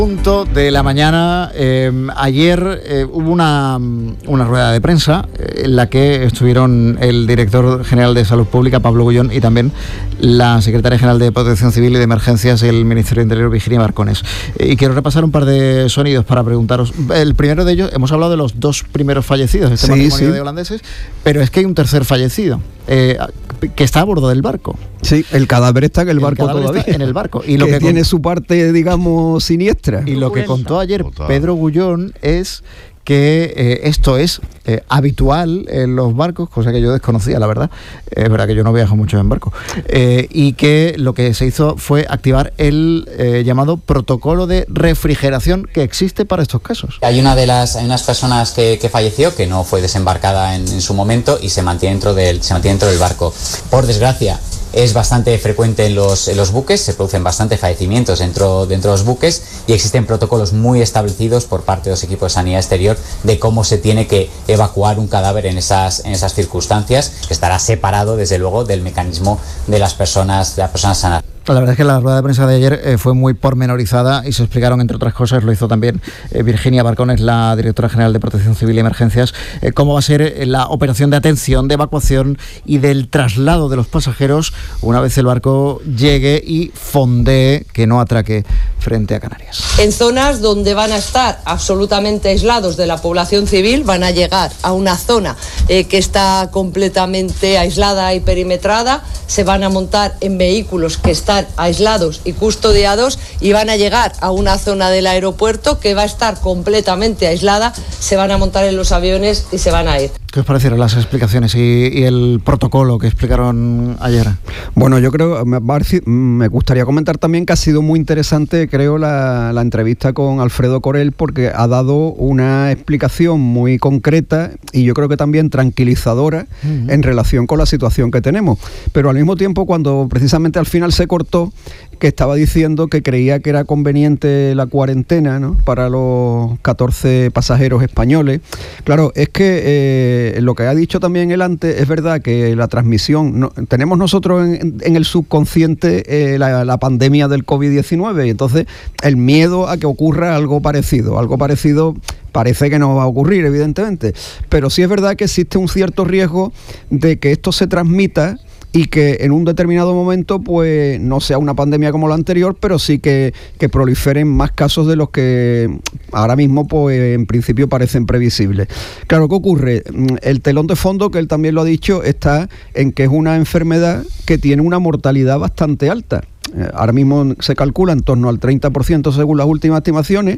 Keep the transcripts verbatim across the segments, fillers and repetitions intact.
Punto de la mañana. Eh, ayer eh, hubo una, una rueda de prensa eh, en la que estuvieron el director general de Salud Pública, Pablo Gullón, y también la secretaria general de Protección Civil y de Emergencias del Ministerio de Interior, Virginia Barcones. Eh, y quiero repasar un par de sonidos para preguntaros. El primero de ellos, hemos hablado de los dos primeros fallecidos de este sí, matrimonio sí. de holandeses, pero es que hay un tercer fallecido eh, que está a bordo del barco. Sí, el cadáver está en el, el barco todavía. Está en el barco. Y lo que, que tiene con... su parte, digamos, siniestra. Y lo que contó ayer Pedro Gullón es que eh, esto es eh, habitual en los barcos, cosa que yo desconocía, la verdad. Es verdad que yo no viajo mucho en barco. Eh, y que lo que se hizo fue activar el eh, llamado protocolo de refrigeración que existe para estos casos. Hay una de las hay unas personas que, que falleció, que no fue desembarcada en, en su momento y se mantiene dentro del, se mantiene dentro del barco. Por desgracia, es bastante frecuente en los, en los buques, se producen bastantes fallecimientos dentro, dentro de los buques y existen protocolos muy establecidos por parte de los equipos de sanidad exterior de cómo se tiene que evacuar un cadáver en esas, en esas circunstancias, que estará separado desde luego del mecanismo de las personas, de las personas sanas. La verdad es que la rueda de prensa de ayer eh, fue muy pormenorizada y se explicaron, entre otras cosas, lo hizo también eh, Virginia Barcones, la directora general de Protección Civil y Emergencias, eh, cómo va a ser eh, la operación de atención, de evacuación y del traslado de los pasajeros una vez el barco llegue y fondee, que no atraque frente a Canarias. En zonas donde van a estar absolutamente aislados de la población civil, van a llegar a una zona eh, que está completamente aislada y perimetrada, se van a montar en vehículos que están aislados y custodiados y van a llegar a una zona del aeropuerto que va a estar completamente aislada, se van a montar en los aviones y se van a ir. ¿Qué os parecieron las explicaciones y, y el protocolo que explicaron ayer? Bueno, yo creo, me, me gustaría comentar también que ha sido muy interesante, creo, la, la entrevista con Alfredo Corel, porque ha dado una explicación muy concreta y yo creo que también tranquilizadora uh-huh. en relación con la situación que tenemos. Pero al mismo tiempo, cuando precisamente al final se cortó, que estaba diciendo que creía que era conveniente la cuarentena, ¿no?, para los catorce pasajeros españoles. Claro, es que eh, lo que ha dicho también él antes, es verdad que la transmisión, no, tenemos nosotros en, en el subconsciente eh, la, la pandemia del covid diecinueve, y entonces el miedo a que ocurra algo parecido, algo parecido parece que no va a ocurrir, evidentemente, pero sí es verdad que existe un cierto riesgo de que esto se transmita y que en un determinado momento pues no sea una pandemia como la anterior, pero sí que, que proliferen más casos de los que ahora mismo pues en principio parecen previsibles. Claro, ¿qué ocurre? El telón de fondo, que él también lo ha dicho, está en que es una enfermedad que tiene una mortalidad bastante alta. Ahora mismo se calcula en torno al treinta por ciento según las últimas estimaciones.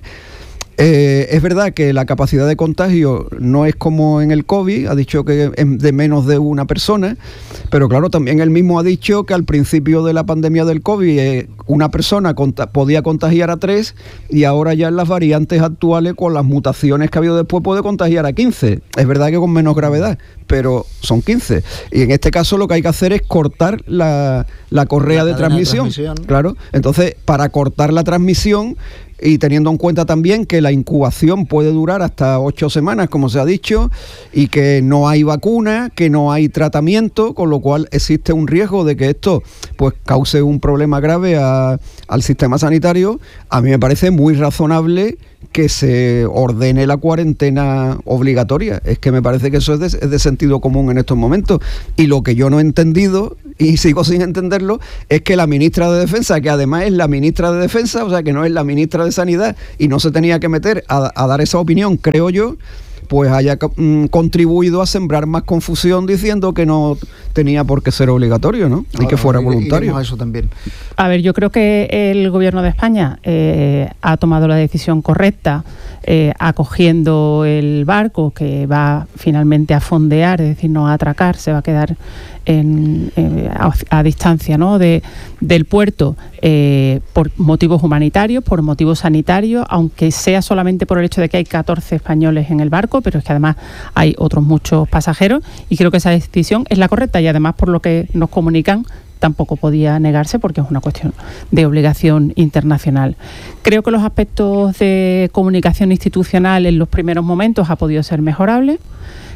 Eh, es verdad que la capacidad de contagio no es como en el COVID, ha dicho que es de menos de una persona, pero claro, también él mismo ha dicho que al principio de la pandemia del COVID eh, una persona cont- podía contagiar a tres, y ahora ya en las variantes actuales, con las mutaciones que ha habido después, puede contagiar a quince. Es verdad que con menos gravedad, pero son quince. Y en este caso lo que hay que hacer es cortar la, la correa la de, transmisión. de transmisión. Claro, entonces para cortar la transmisión, y teniendo en cuenta también que la incubación puede durar hasta ocho semanas, como se ha dicho, y que no hay vacuna, que no hay tratamiento, con lo cual existe un riesgo de que esto pues cause un problema grave a, al sistema sanitario. A mí me parece muy razonable que se ordene la cuarentena obligatoria. Es que me parece que eso es de, es de sentido común en estos momentos. Y lo que yo no he entendido, y sigo sin entenderlo, es que la ministra de Defensa, que además es la ministra de Defensa, o sea que no es la ministra de Sanidad, y no se tenía que meter a, a dar esa opinión, creo yo, pues haya mm, contribuido a sembrar más confusión diciendo que no tenía por qué ser obligatorio, ¿no? Y que fuera voluntario. A eso también. A ver, yo creo que el Gobierno de España eh, ha tomado la decisión correcta, eh, acogiendo el barco que va finalmente a fondear, es decir, no a atracar, se va a quedar en, eh, a, a distancia, ¿no?, de, del puerto, eh, por motivos humanitarios, por motivos sanitarios, aunque sea solamente por el hecho de que hay catorce españoles en el barco, pero es que además hay otros muchos pasajeros, y creo que esa decisión es la correcta, y además por lo que nos comunican tampoco podía negarse, porque es una cuestión de obligación internacional. Creo que los aspectos de comunicación institucional en los primeros momentos ha podido ser mejorable.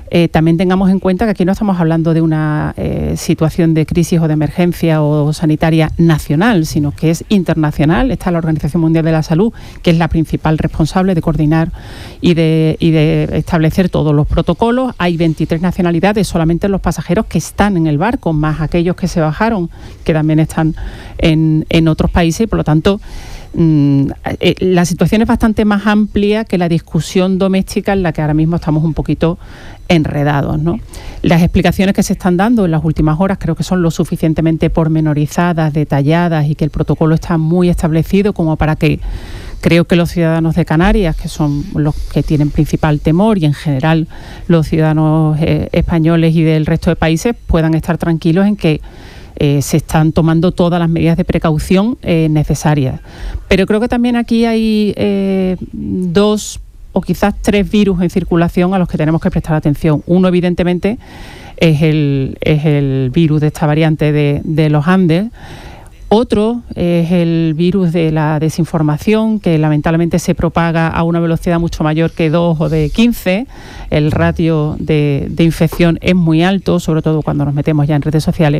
eh, también tengamos en cuenta que aquí no estamos hablando de una eh, situación de crisis o de emergencia o sanitaria nacional, sino que es internacional. Está la Organización Mundial de la Salud, que es la principal responsable de coordinar y de, y de establecer todos los protocolos. Hay veintitrés nacionalidades, solamente los pasajeros que están en el barco, más aquellos que se bajaron, que también están en, en otros países, y por lo tanto mm, eh, la situación es bastante más amplia que la discusión doméstica en la que ahora mismo estamos un poquito enredados, ¿no? Las explicaciones que se están dando en las últimas horas creo que son lo suficientemente pormenorizadas, detalladas, y que el protocolo está muy establecido como para que creo que los ciudadanos de Canarias, que son los que tienen principal temor, y en general los ciudadanos eh, españoles y del resto de países, puedan estar tranquilos en que eh, se están tomando todas las medidas de precaución eh, necesarias. Pero creo que también aquí hay eh, dos o quizás tres virus en circulación a los que tenemos que prestar atención. Uno, evidentemente, es el, es el virus de esta variante de, de los Andes. Otro es el virus de la desinformación, que lamentablemente se propaga a una velocidad mucho mayor que dos o de quince. El ratio de, de infección es muy alto, sobre todo cuando nos metemos ya en redes sociales.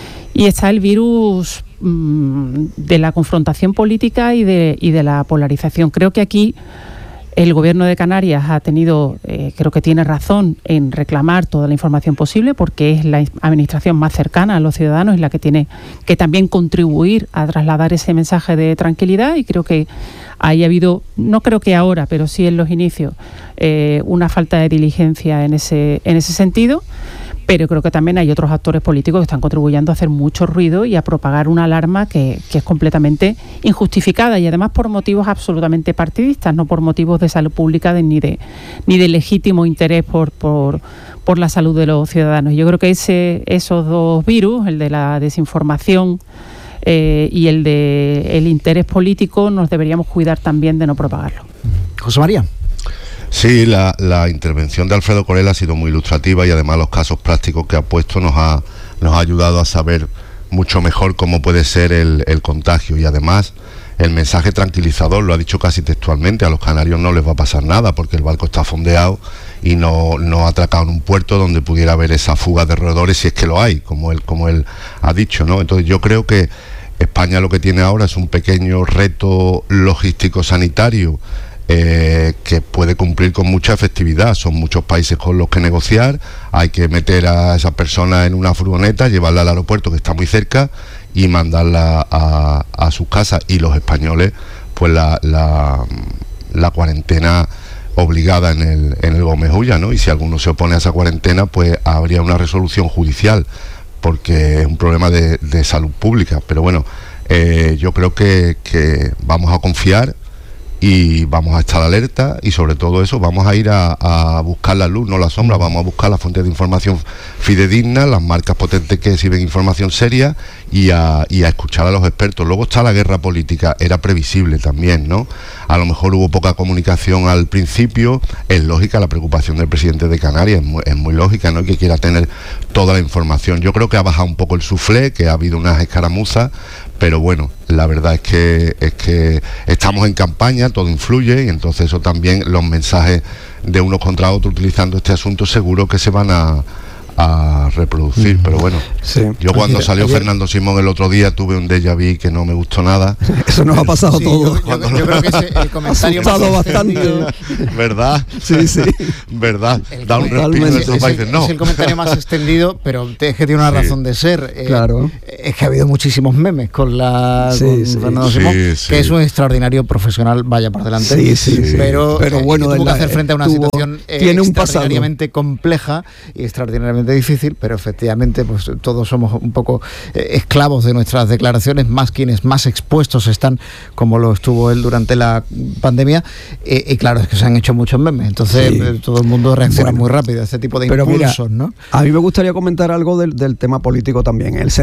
Y está el virus mmm, de la confrontación política y de, y de la polarización. Creo que aquí el Gobierno de Canarias ha tenido, eh, creo que tiene razón en reclamar toda la información posible, porque es la administración más cercana a los ciudadanos y la que tiene que también contribuir a trasladar ese mensaje de tranquilidad. Y creo que ahí ha habido, no creo que ahora, pero sí en los inicios, eh, una falta de diligencia en ese, en ese sentido. Pero creo que también hay otros actores políticos que están contribuyendo a hacer mucho ruido y a propagar una alarma que, que es completamente injustificada, y además por motivos absolutamente partidistas, no por motivos de salud pública de, ni de ni de legítimo interés por, por, por la salud de los ciudadanos. Yo creo que ese, esos dos virus, el de la desinformación eh, y el de el interés político, nos deberíamos cuidar también de no propagarlo. José María. Sí, la, la intervención de Alfredo Corel ha sido muy ilustrativa, y además los casos prácticos que ha puesto nos ha, nos ha ayudado a saber mucho mejor cómo puede ser el, el contagio, y además el mensaje tranquilizador lo ha dicho casi textualmente: a los canarios no les va a pasar nada porque el barco está fondeado y no, no ha atracado en un puerto donde pudiera haber esa fuga de roedores, si es que lo hay, como él, como él ha dicho, ¿no? Entonces yo creo que España lo que tiene ahora es un pequeño reto logístico sanitario Eh, que puede cumplir con mucha efectividad. Son muchos países con los que negociar, hay que meter a esa persona en una furgoneta, llevarla al aeropuerto que está muy cerca y mandarla a, a sus casas, y los españoles pues la, la, la cuarentena obligada en el, en el Gómez Ulla, ¿no? Y si alguno se opone a esa cuarentena, pues habría una resolución judicial, porque es un problema de, de salud pública. Pero bueno, eh, yo creo que, que vamos a confiar y vamos a estar alerta, y sobre todo eso, vamos a ir a, a buscar la luz, no la sombra. Vamos a buscar las fuentes de información fidedignas, las marcas potentes que sirven información seria, y a, y a escuchar a los expertos. Luego está la guerra política, era previsible también, ¿no? A lo mejor hubo poca comunicación al principio, es lógica la preocupación del presidente de Canarias, es muy, es muy lógica, ¿no? Que quiera tener toda la información. Yo creo que ha bajado un poco el suflé, que ha habido unas escaramuzas, pero bueno, la verdad es que es que estamos en campaña, todo influye, y entonces eso también, los mensajes de unos contra otros utilizando este asunto, seguro que se van a, a reproducir. Pero bueno, sí. Yo cuando Oye, salió ayer... Fernando Simón el otro día tuve un déjà vu que no me gustó nada. Eso nos ha pasado sí, todo. Yo, yo, yo creo que ese, el comentario ha más bastante. ¿Verdad? Sí, sí. ¿Verdad? El da un respiro en estos países. No. Es el comentario más extendido, pero es que tiene una sí. razón de ser. Eh, claro. Es que ha habido muchísimos memes con la sí, con sí. Fernando sí, Simón, sí. que es un extraordinario profesional, vaya por delante. Sí, sí, sí. Pero, pero eh, bueno, tuvo la, que hacer frente a una tuvo, situación eh, tiene un extraordinariamente pasado. compleja y extraordinariamente difícil, pero efectivamente pues todos somos un poco eh, esclavos de nuestras declaraciones, más quienes más expuestos están, como lo estuvo él durante la pandemia, eh, y claro, es que se han hecho muchos memes, entonces sí. eh, todo el mundo reacciona bueno, muy rápido a este tipo de impulsos, mira, ¿no? A mí me gustaría comentar algo del, del tema político también, en el sentido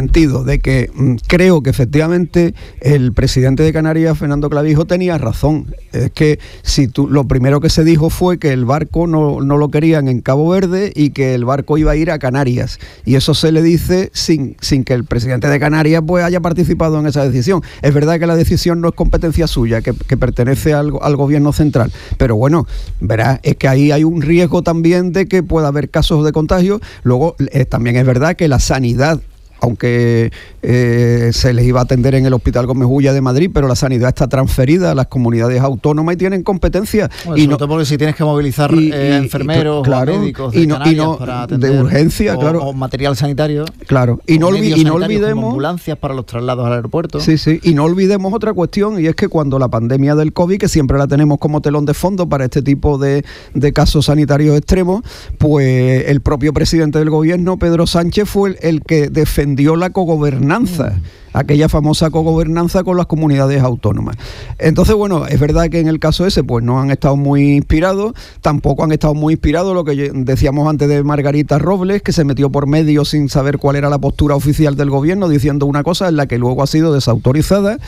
de que mm, creo que efectivamente el presidente de Canarias, Fernando Clavijo, tenía razón. Es que si tú, lo primero que se dijo fue que el barco no, no lo querían en Cabo Verde y que el barco iba a ir a Canarias. Y eso se le dice sin, sin que el presidente de Canarias pues haya participado en esa decisión. Es verdad que la decisión no es competencia suya, que, que pertenece al, al gobierno central. Pero bueno, verás, es que ahí hay un riesgo también de que pueda haber casos de contagio. Luego, eh, también es verdad que la sanidad, aunque eh, se les iba a atender en el Hospital Gómez Ulla de Madrid, pero la sanidad está transferida a las comunidades autónomas y tienen competencia. Bueno, y sobre no, todo porque si tienes que movilizar y, eh, y, enfermeros y, claro, o médicos de y no, Canarias y no, para atender, de urgencia, o, claro, o material sanitario, claro, y no, olvi- y no olvidemos como ambulancias para los traslados al aeropuerto. Sí, sí, y no olvidemos otra cuestión, y es que cuando la pandemia del COVID, que siempre la tenemos como telón de fondo para este tipo de, de casos sanitarios extremos, pues el propio presidente del gobierno, Pedro Sánchez, fue el, el que defendió la cogobernanza. Mm. Aquella famosa cogobernanza con las comunidades autónomas. Entonces, bueno, es verdad que en el caso ese pues no han estado muy inspirados, tampoco han estado muy inspirados lo que decíamos antes de Margarita Robles, que se metió por medio sin saber cuál era la postura oficial del gobierno, diciendo una cosa en la que luego ha sido desautorizada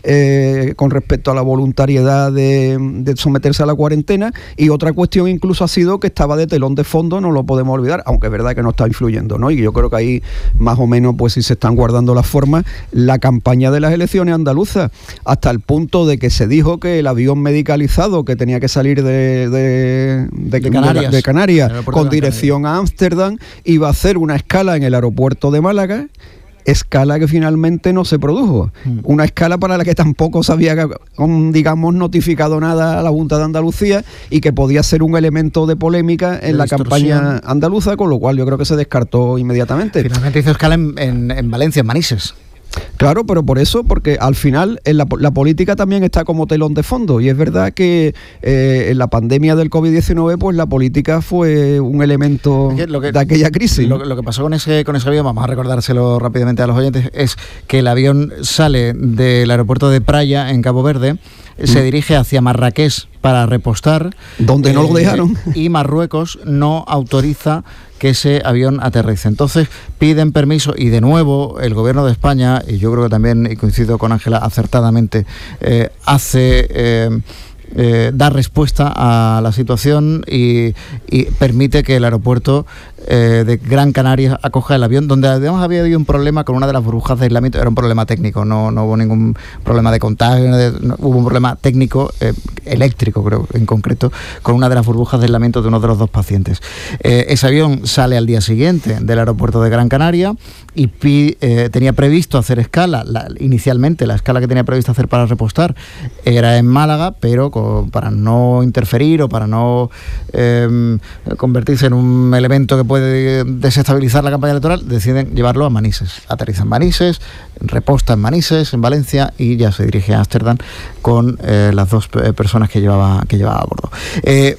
eh, con respecto a la voluntariedad de, de someterse a la cuarentena, y otra cuestión incluso ha sido que estaba de telón de fondo, no lo podemos olvidar, aunque es verdad que no está influyendo, ¿no? Y yo creo que ahí más o menos pues sí se están guardando las formas, la campaña de las elecciones andaluzas, hasta el punto de que se dijo que el avión medicalizado que tenía que salir de, de, de, de Canarias, de Canarias con dirección a Ámsterdam iba a hacer una escala en el aeropuerto de Málaga, escala que finalmente no se produjo. Mm. Una escala para la que tampoco se había, digamos, notificado nada a la Junta de Andalucía y que podía ser un elemento de polémica en de la distorsión. Campaña andaluza, con lo cual yo creo que se descartó inmediatamente. Finalmente hizo escala en, en, en Valencia, en Manises. Claro, pero por eso, porque al final en la, la política también está como telón de fondo, y es verdad que eh, en la pandemia del COVID diecinueve pues la política fue un elemento que, que, de aquella crisis. Lo, lo que pasó con ese, con ese avión, vamos a recordárselo rápidamente a los oyentes, es que el avión sale del aeropuerto de Praia en Cabo Verde, mm. se dirige hacia Marrakech para repostar, donde eh, no lo dejaron, y Marruecos no autoriza que ese avión aterrice. Entonces piden permiso, y de nuevo el gobierno de España, y yo creo que también, y coincido con Ángela acertadamente, eh, hace eh, eh, da respuesta a la situación y, y permite que el aeropuerto eh, de Gran Canaria acoja el avión, donde además había habido un problema con una de las burbujas de aislamiento. Era un problema técnico, no, no hubo ningún problema de contagio, no, hubo un problema técnico, eh, eléctrico creo en concreto, con una de las burbujas de aislamiento de uno de los dos pacientes. Eh, ese avión sale al día siguiente del aeropuerto de Gran Canaria y pi, eh, tenía previsto hacer escala, la, inicialmente la escala que tenía previsto hacer para repostar era en Málaga, pero con, para no interferir o para no eh, convertirse en un elemento que puede desestabilizar la campaña electoral, deciden llevarlo a Manises. Aterriza en Manises, reposta en Manises, en Valencia, y ya se dirige a Ámsterdam con eh, las dos eh, personas que llevaba, que llevaba a bordo. Eh,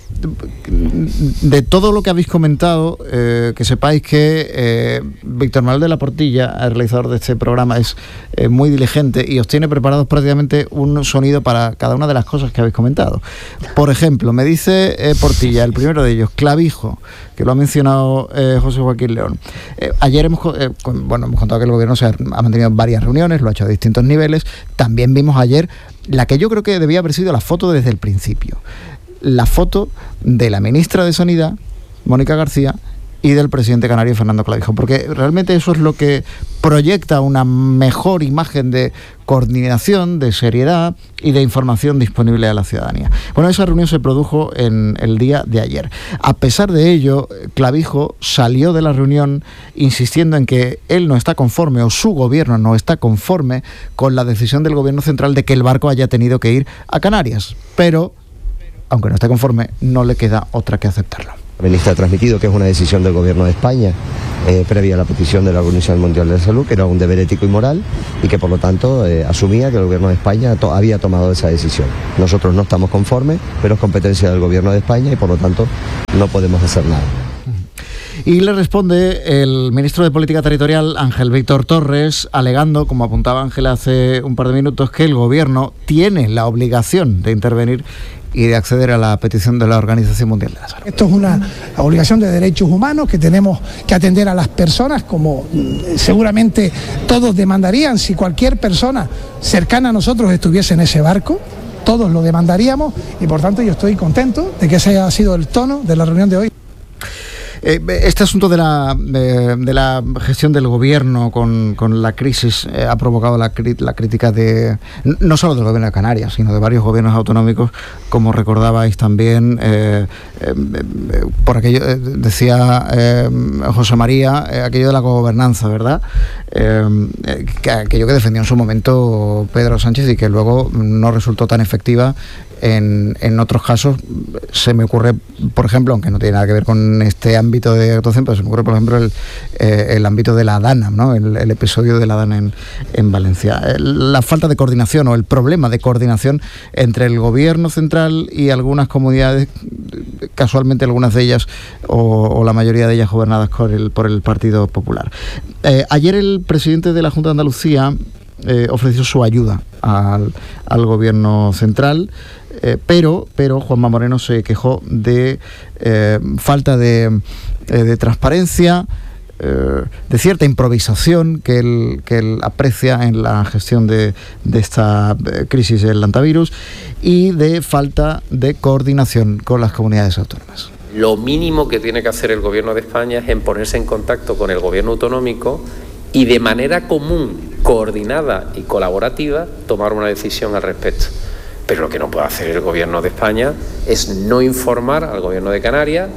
de todo lo que habéis comentado, eh, que sepáis que eh, Víctor Manuel de la Portilla, el realizador de este programa, es eh, muy diligente y os tiene preparados prácticamente un sonido para cada una de las cosas que habéis comentado. Por ejemplo, me dice eh, Portilla, el primero de ellos, Clavijo, que lo ha mencionado eh, José Joaquín León. Eh, ayer hemos, eh, con, bueno, hemos contado que el gobierno se ha, ha mantenido varias reuniones, lo ha hecho a distintos niveles. También vimos ayer la que yo creo que debía haber sido la foto desde el principio. La foto de la ministra de Sanidad, Mónica García, y del presidente canario, Fernando Clavijo, porque realmente eso es lo que proyecta una mejor imagen de coordinación, de seriedad y de información disponible a la ciudadanía. Bueno, esa reunión se produjo en el día de ayer. A pesar de ello, Clavijo salió de la reunión insistiendo en que él no está conforme, o su gobierno no está conforme con la decisión del gobierno central de que el barco haya tenido que ir a Canarias, pero aunque no esté conforme, no le queda otra que aceptarlo. La ministra ha transmitido que es una decisión del Gobierno de España, eh, previa a la petición de la Organización Mundial de la Salud, que era un deber ético y moral, y que por lo tanto eh, asumía que el Gobierno de España to- había tomado esa decisión. Nosotros no estamos conformes, pero es competencia del Gobierno de España y por lo tanto no podemos hacer nada. Y le responde el ministro de Política Territorial, Ángel Víctor Torres, alegando, como apuntaba Ángel hace un par de minutos, que el gobierno tiene la obligación de intervenir y de acceder a la petición de la Organización Mundial de la Salud. Esto es una obligación de derechos humanos que tenemos que atender a las personas, como seguramente todos demandarían si cualquier persona cercana a nosotros estuviese en ese barco. Todos lo demandaríamos y por tanto yo estoy contento de que ese haya sido el tono de la reunión de hoy. Este asunto de la, de, de la gestión del gobierno con, con la crisis eh, ha provocado la, la crítica de no solo del gobierno de Canarias, sino de varios gobiernos autonómicos, como recordabais también, eh, eh, por aquello, eh, decía eh, José María, eh, aquello de la gobernanza, ¿verdad? Eh, que, aquello que defendió en su momento Pedro Sánchez y que luego no resultó tan efectiva. En, en otros casos se me ocurre, por ejemplo, aunque no tiene nada que ver con este ámbito de actuación, pero se me ocurre, por ejemplo, el, eh, el ámbito de la DANA, ¿no? el, el episodio de la DANA en, en Valencia. La falta de coordinación o el problema de coordinación entre el gobierno central y algunas comunidades, casualmente algunas de ellas o, o la mayoría de ellas gobernadas por el, por el Partido Popular. Eh, ayer el presidente de la Junta de Andalucía eh, ofreció su ayuda al, al gobierno central. Eh, pero, pero Juanma Moreno se quejó de eh, falta de, eh, de transparencia, eh, de cierta improvisación que él, que él aprecia en la gestión de, de esta crisis del hantavirus y de falta de coordinación con las comunidades autónomas. Lo mínimo que tiene que hacer el Gobierno de España es en ponerse en contacto con el Gobierno autonómico y de manera común, coordinada y colaborativa tomar una decisión al respecto. Pero lo que no puede hacer el Gobierno de España es no informar al Gobierno de Canarias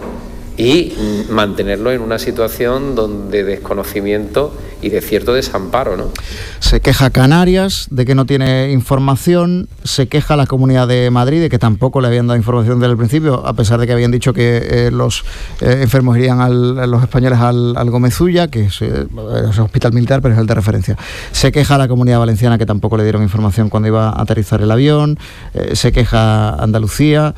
y mantenerlo en una situación donde desconocimiento y de cierto desamparo, ¿no? Se queja Canarias de que no tiene información, se queja la Comunidad de Madrid de que tampoco le habían dado información desde el principio, a pesar de que habían dicho que eh, los eh, enfermos irían al, los españoles al, al Gómez Ulla, que es, eh, es un hospital militar, pero es el de referencia. Se queja la Comunidad Valenciana que tampoco le dieron información cuando iba a aterrizar el avión, eh, se queja Andalucía.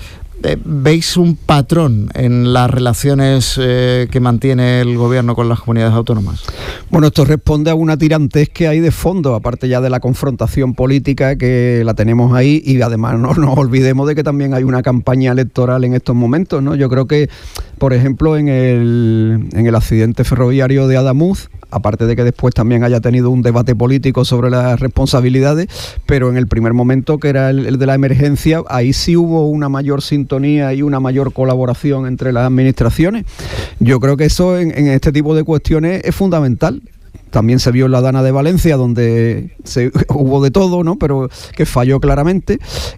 ¿Veis un patrón en las relaciones eh, que mantiene el gobierno con las comunidades autónomas? Bueno, esto responde a una tirantez que hay de fondo, aparte ya de la confrontación política que la tenemos ahí, y además no nos olvidemos de que también hay una campaña electoral en estos momentos, ¿no? Yo creo que, por ejemplo, en el, en el accidente ferroviario de Adamuz, aparte de que después también haya tenido un debate político sobre las responsabilidades, pero en el primer momento, que era el, el de la emergencia, ahí sí hubo una mayor sintonía y una mayor colaboración entre las administraciones. Yo creo que eso en, en este tipo de cuestiones es fundamental. También se vio en la Dana de Valencia, donde se, hubo de todo, ¿no? Pero que falló claramente.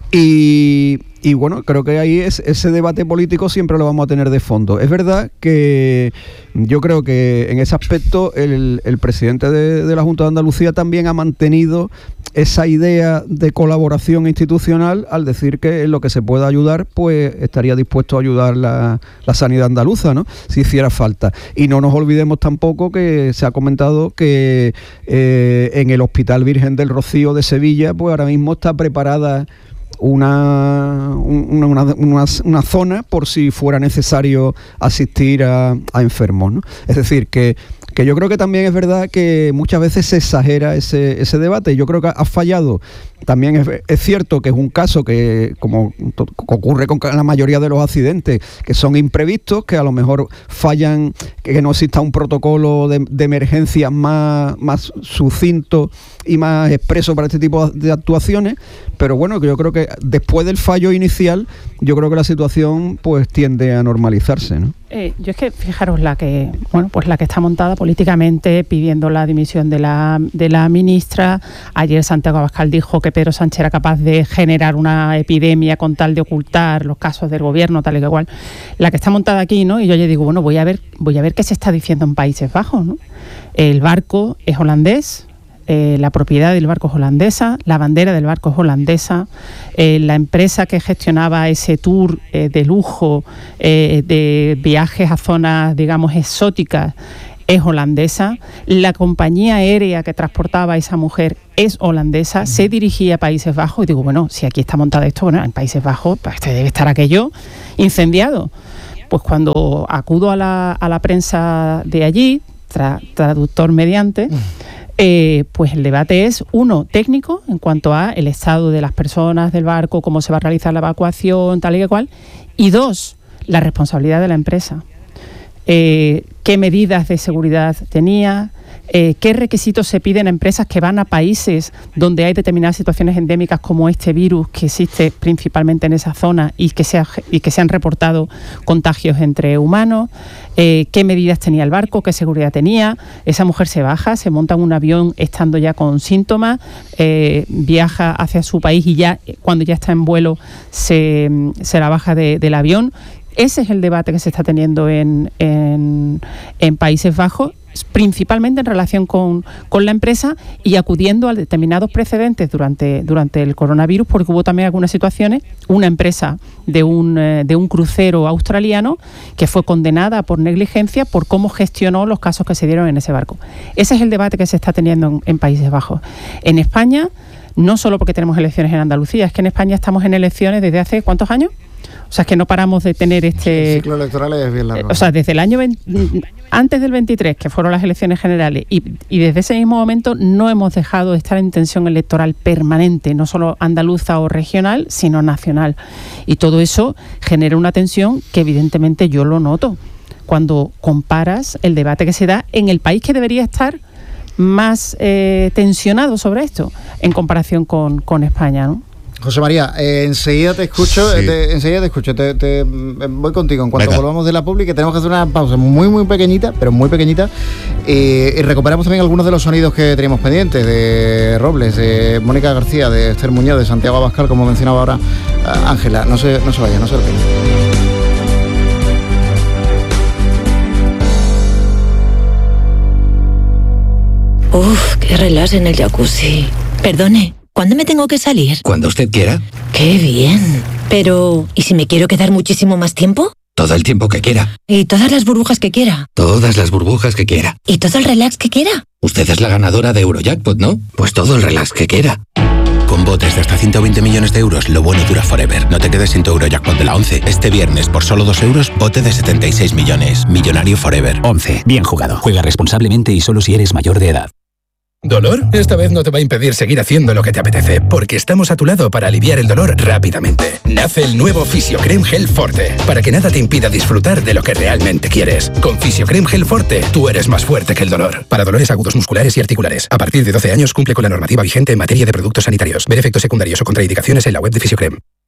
Y, y bueno, creo que ahí es, ese debate político siempre lo vamos a tener de fondo. Es verdad que yo creo que en ese aspecto el, el presidente de, de la Junta de Andalucía también ha mantenido esa idea de colaboración institucional al decir que en lo que se pueda ayudar, pues estaría dispuesto a ayudar la, la sanidad andaluza, ¿no? Si hiciera falta. Y no nos olvidemos tampoco que se ha comentado que eh, en el Hospital Virgen del Rocío de Sevilla, pues ahora mismo está preparada Una, una, una, una, una zona por si fuera necesario asistir a, a enfermos, ¿no? Es decir, que, que yo creo que también es verdad que muchas veces se exagera ese, ese debate. Yo creo que ha fallado. También es, es cierto que es un caso que, como to, ocurre con la mayoría de los accidentes, que son imprevistos, que a lo mejor fallan, que no exista un protocolo de, de emergencia más, más sucinto y más expreso para este tipo de actuaciones. Pero bueno, que yo creo que después del fallo inicial, yo creo que la situación pues tiende a normalizarse, ¿no? Eh, yo es que, fijaros, la que bueno pues la que está montada políticamente, pidiendo la dimisión de la, de la ministra. Ayer Santiago Abascal dijo que Pedro Sánchez era capaz de generar una epidemia con tal de ocultar los casos del gobierno, tal y que igual. La que está montada aquí, ¿no? Y yo ya digo, bueno, voy a ver, voy a ver qué se está diciendo en Países Bajos, ¿no? El barco es holandés. Eh, la propiedad del barco es holandesa, la bandera del barco es holandesa, eh, la empresa que gestionaba ese tour eh, de lujo, eh, de viajes a zonas, digamos, exóticas, es holandesa, la compañía aérea que transportaba a esa mujer es holandesa, se dirigía a Países Bajos, y digo, bueno, si aquí está montado esto, bueno, en Países Bajos pues debe estar aquello incendiado. Pues cuando acudo a la, a la prensa de allí, tra, traductor mediante, eh, pues el debate es, uno, técnico, en cuanto a el estado de las personas del barco, cómo se va a realizar la evacuación, tal y que cual, y dos, la responsabilidad de la empresa. Eh, qué medidas de seguridad tenía, eh, qué requisitos se piden a empresas que van a países donde hay determinadas situaciones endémicas como este virus que existe principalmente en esa zona y que se, ha, y que se han reportado contagios entre humanos, eh, qué medidas tenía el barco, qué seguridad tenía. Esa mujer se baja, se monta en un avión estando ya con síntomas, eh, viaja hacia su país y ya cuando ya está en vuelo se, se la baja de, del avión. Ese es el debate que se está teniendo en, en, en Países Bajos, principalmente en relación con, con la empresa y acudiendo a determinados precedentes durante, durante el coronavirus, porque hubo también algunas situaciones, una empresa de un, de un crucero australiano que fue condenada por negligencia por cómo gestionó los casos que se dieron en ese barco. Ese es el debate que se está teniendo en, en Países Bajos. En España, no solo porque tenemos elecciones en Andalucía, es que en España estamos en elecciones desde hace ¿cuántos años? O sea, es que no paramos de tener este... El ciclo electoral es bien largo. O sea, desde el año veinte, antes del veintitrés, que fueron las elecciones generales, y, y desde ese mismo momento no hemos dejado de estar en tensión electoral permanente, no solo andaluza o regional, sino nacional. Y todo eso genera una tensión que evidentemente yo lo noto cuando comparas el debate que se da en el país que debería estar más eh, tensionado sobre esto, en comparación con, con España, ¿no? José María, eh, enseguida te escucho, Sí. te, enseguida te escucho, te, te, voy contigo en cuanto Venga. volvamos de la publi, que tenemos que hacer una pausa muy muy pequeñita, pero muy pequeñita, eh, y recuperamos también algunos de los sonidos que teníamos pendientes, de Robles, de Mónica García, de Esther Muñoz, de Santiago Abascal, como mencionaba ahora Ángela. No se, no se vaya, no se lo pierda. Uf, qué relax en el jacuzzi. Perdone, ¿cuándo me tengo que salir? Cuando usted quiera. ¡Qué bien! Pero, ¿y si me quiero quedar muchísimo más tiempo? Todo el tiempo que quiera. ¿Y todas las burbujas que quiera? Todas las burbujas que quiera. ¿Y todo el relax que quiera? Usted es la ganadora de Eurojackpot, ¿no? Pues todo el relax que quiera. Con botes de hasta ciento veinte millones de euros, lo bueno dura forever. No te quedes sin tu Eurojackpot de la once. Este viernes, por solo dos euros, bote de setenta y seis millones. Millonario forever. once. Bien jugado. Juega responsablemente y solo si eres mayor de edad. ¿Dolor? Esta vez no te va a impedir seguir haciendo lo que te apetece, porque estamos a tu lado para aliviar el dolor rápidamente. Nace el nuevo Fisiocrem Gel Forte, para que nada te impida disfrutar de lo que realmente quieres. Con Fisiocrem Gel Forte, tú eres más fuerte que el dolor. Para dolores agudos musculares y articulares. A partir de doce años cumple con la normativa vigente en materia de productos sanitarios. Ver efectos secundarios o contraindicaciones en la web de Fisiocrem.